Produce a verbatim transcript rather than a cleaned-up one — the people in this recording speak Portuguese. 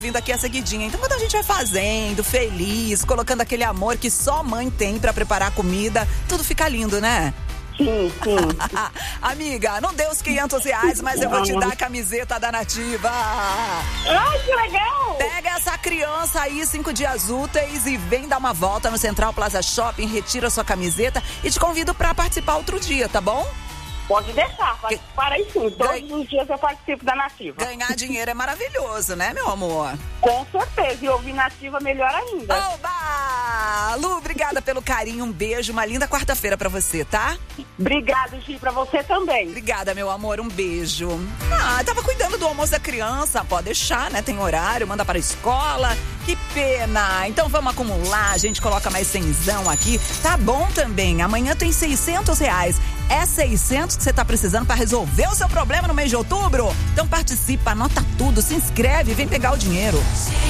Vindo aqui a seguidinha. Então, quando a gente vai fazendo, feliz, colocando aquele amor que só mãe tem pra preparar a comida, tudo fica lindo, né? Sim, sim. Amiga, não deu os quinhentos reais, mas eu vou te dar a camiseta da Nativa. Ai, que legal! Pega essa criança aí, cinco dias úteis, e vem dar uma volta no Central Plaza Shopping, retira sua camiseta e te convido pra participar outro dia, tá bom? Pode deixar, para aí sim. Todos Ganha... os dias eu participo da Nativa. Ganhar dinheiro é maravilhoso, né, meu amor? Com certeza. E ouvir Nativa melhor ainda. Oba! Lu, obrigada pelo carinho. Um beijo. Uma linda quarta-feira pra você, tá? Obrigada, Gi, pra você também. Obrigada, meu amor. Um beijo. Ah, tava cuidando do almoço da criança. Pode deixar, né? Tem horário, manda para a escola. Que pena. Então vamos acumular. A gente coloca mais cenzão aqui. Tá bom também. Amanhã tem seiscentos reais. É seiscentos que você tá precisando para resolver o seu problema no mês de outubro? Então participa, anota tudo, se inscreve e vem pegar o dinheiro.